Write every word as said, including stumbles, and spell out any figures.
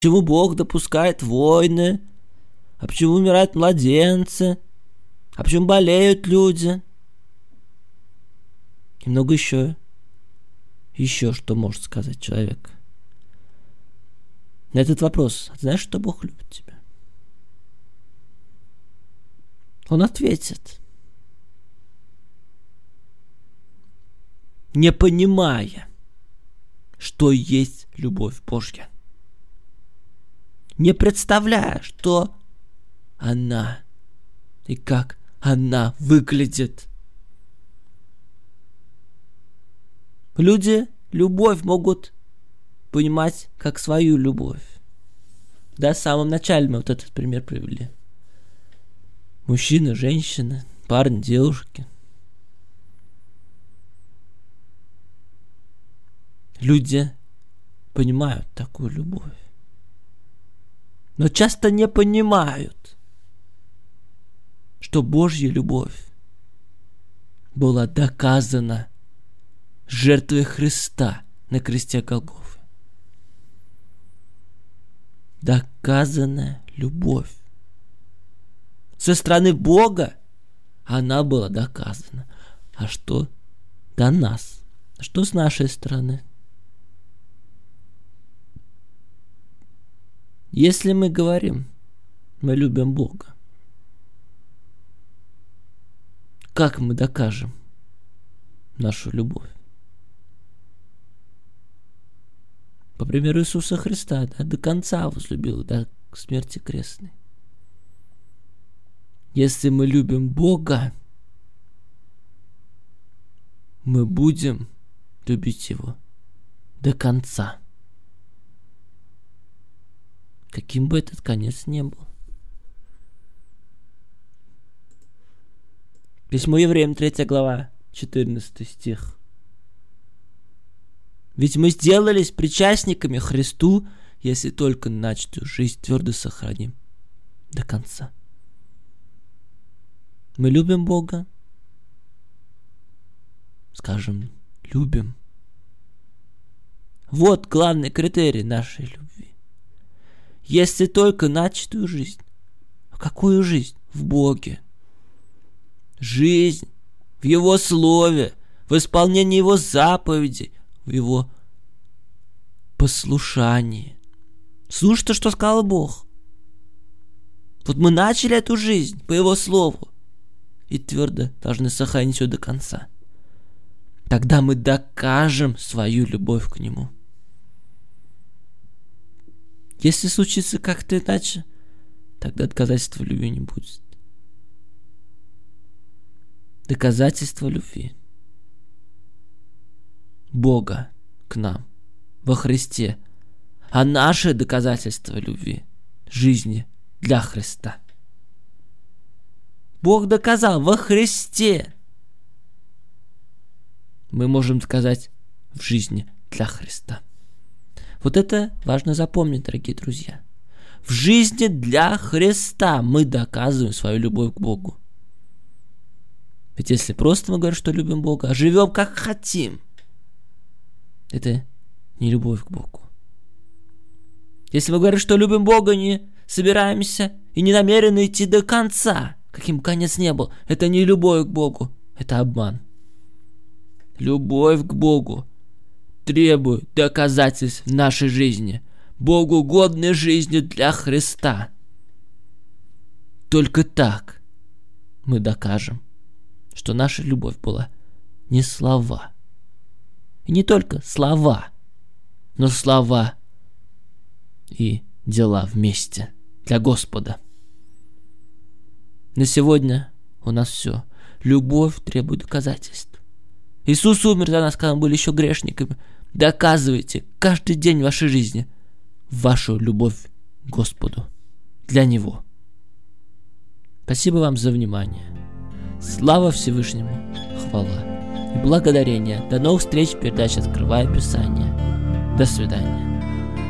Почему Бог допускает войны? А почему умирают младенцы? А почему болеют люди? И много еще. Еще что может сказать человек. На этот вопрос: знаешь, что Бог любит тебя? Он ответит, не понимая, что есть любовь Божья, не представляя, что она и как она выглядит. Люди любовь могут понимать как свою любовь. Да, в самом начале мы вот этот пример привели. Мужчины, женщины, парни, девушки. Люди понимают такую любовь, но часто не понимают, что Божья любовь была доказана жертвой Христа на кресте Голгофы. Доказанная любовь. Со стороны Бога она была доказана. А что до нас? Что с нашей стороны? Если мы говорим, мы любим Бога, как мы докажем нашу любовь? По примеру Иисуса Христа, да, до конца возлюбил, до смерти крестной. Если мы любим Бога, мы будем любить Его до конца. Каким бы этот конец ни был. Письмо Евреям, третья глава, четырнадцатый стих. Ведь мы сделались причастниками Христу, если только начатую жизнь твердо сохраним до конца. Мы любим Бога? Скажем, любим. Вот главный критерий нашей любви. Если только начатую жизнь. А какую жизнь? В Боге. Жизнь в Его Слове, в исполнении Его заповедей, в Его послушании. Слушайте, что сказал Бог. Вот мы начали эту жизнь по Его Слову и твердо должны сохранить ее до конца. Тогда мы докажем свою любовь к Нему. Если случится как-то иначе, тогда доказательства любви не будет. Доказательство любви Бога к нам во Христе, а наше доказательство любви жизни для Христа. Бог доказал во Христе. Мы можем доказать в жизни для Христа. Вот это важно запомнить, дорогие друзья. В жизни для Христа мы доказываем свою любовь к Богу. Ведь если просто мы говорим, что любим Бога, а живем как хотим, это не любовь к Богу. Если мы говорим, что любим Бога, не собираемся и не намерены идти до конца, каким бы конец ни был, это не любовь к Богу, это обман. Любовь к Богу требует доказательств в нашей жизни, Богу годной жизни для Христа. Только так мы докажем, что наша любовь была не слова. И не только слова, но слова и дела вместе для Господа. На сегодня у нас все. Любовь требует доказательств. Иисус умер за нас, когда мы были еще грешниками. Доказывайте каждый день в вашей жизни вашу любовь к Господу для Него. Спасибо вам за внимание. Слава Всевышнему, хвала и благодарение. До новых встреч в передаче «Открывая Писание». До свидания.